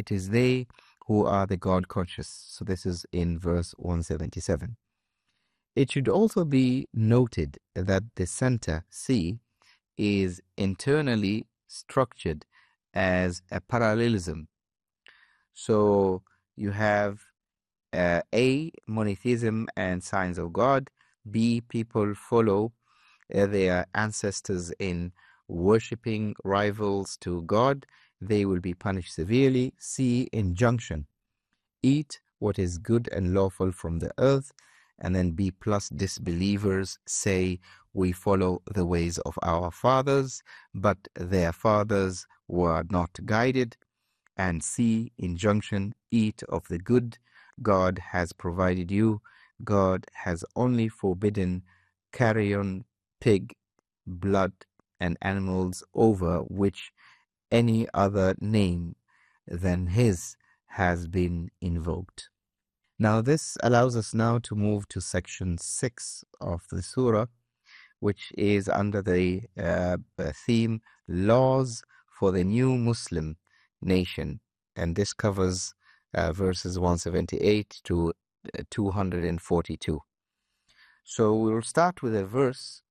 it is they who are the God conscious. So this is in verse 177. It should also be noted that the center C is internally structured as a parallelism. So you have A, monotheism and signs of God. B, people follow their ancestors in worshipping rivals to God. They will be punished severely. C, injunction. Eat what is good and lawful from the earth. And then B plus, disbelievers say, we follow the ways of our fathers, but their fathers were not guided. And C, injunction, eat of the good God has provided you. God has only forbidden carrion, pig, blood, and animals over which any other name than his has been invoked. Now this allows us now to move to section 6 of the surah, which is under the theme Laws for the New Muslim Nation. And this covers verses 178 to 242. So we'll start with a verse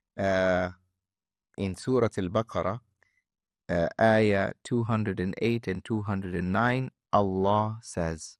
in Surah Al-Baqarah, ayah 208 and 209. Allah says,